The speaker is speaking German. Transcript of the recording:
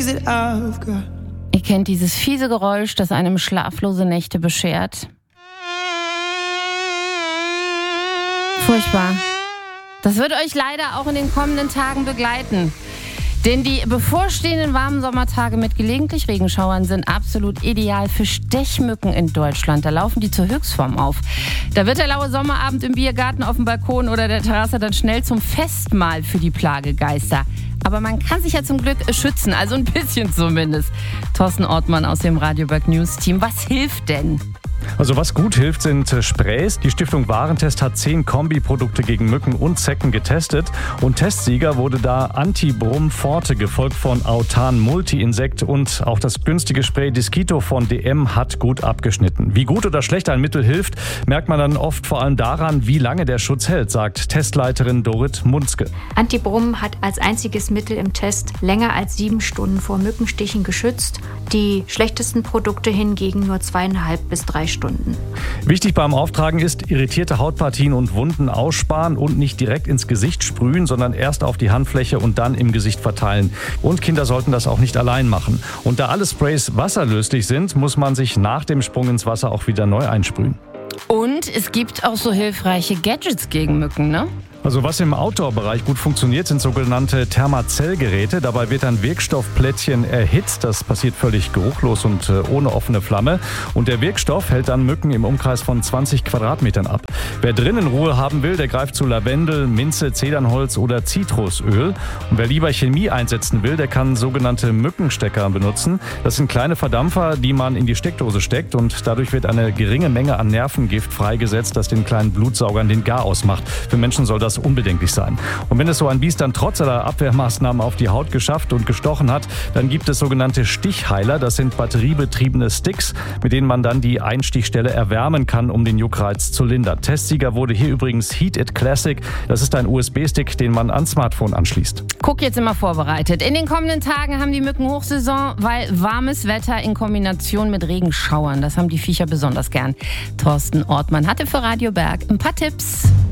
things that I've got. Ihr kennt dieses fiese Geräusch, das einem schlaflose Nächte beschert. Furchtbar. Das wird euch leider auch in den kommenden Tagen begleiten. Denn die bevorstehenden warmen Sommertage mit gelegentlich Regenschauern sind absolut ideal für Stechmücken in Deutschland. Da laufen die zur Höchstform auf. Da wird der laue Sommerabend im Biergarten, auf dem Balkon oder der Terrasse dann schnell zum Festmahl für die Plagegeister. Aber man kann sich ja zum Glück schützen, also ein bisschen zumindest. Thorsten Ortmann aus dem Radio Berg News Team. Was hilft denn? Also was gut hilft, sind Sprays. Die Stiftung Warentest hat 10 Kombiprodukte gegen Mücken und Zecken getestet. Und Testsieger wurde da Antibrum Forte, gefolgt von Autan Multi-Insekt, und auch das günstige Spray Disquito von DM hat gut abgeschnitten. Wie gut oder schlecht ein Mittel hilft, merkt man dann oft vor allem daran, wie lange der Schutz hält, sagt Testleiterin Dorit Munzke. Antibrum hat als einziges Mittel im Test länger als 7 Stunden vor Mückenstichen geschützt. Die schlechtesten Produkte hingegen nur 2,5 bis 3 Stunden. Wichtig beim Auftragen ist, irritierte Hautpartien und Wunden aussparen und nicht direkt ins Gesicht sprühen, sondern erst auf die Handfläche und dann im Gesicht verteilen. Und Kinder sollten das auch nicht allein machen. Und da alle Sprays wasserlöslich sind, muss man sich nach dem Sprung ins Wasser auch wieder neu einsprühen. Und es gibt auch so hilfreiche Gadgets gegen Mücken, ne? Also was im Outdoor-Bereich gut funktioniert, sind sogenannte Thermazellgeräte. Dabei wird ein Wirkstoffplättchen erhitzt. Das passiert völlig geruchlos und ohne offene Flamme. Und der Wirkstoff hält dann Mücken im Umkreis von 20 Quadratmetern ab. Wer drinnen Ruhe haben will, der greift zu Lavendel, Minze, Zedernholz oder Zitrusöl. Und wer lieber Chemie einsetzen will, der kann sogenannte Mückenstecker benutzen. Das sind kleine Verdampfer, die man in die Steckdose steckt. Und dadurch wird eine geringe Menge an Nervengift freigesetzt, das den kleinen Blutsaugern den Garaus macht. Für Menschen soll das unbedenklich sein. Und wenn es so ein Biest dann trotz aller Abwehrmaßnahmen auf die Haut geschafft und gestochen hat, dann gibt es sogenannte Stichheiler. Das sind batteriebetriebene Sticks, mit denen man dann die Einstichstelle erwärmen kann, um den Juckreiz zu lindern. Testsieger wurde hier übrigens Heat It Classic. Das ist ein USB-Stick, den man ans Smartphone anschließt. Guck, jetzt immer vorbereitet. In den kommenden Tagen haben die Mücken Hochsaison, weil warmes Wetter in Kombination mit Regenschauern, das haben die Viecher besonders gern. Thorsten Ortmann hatte für Radio Berg ein paar Tipps.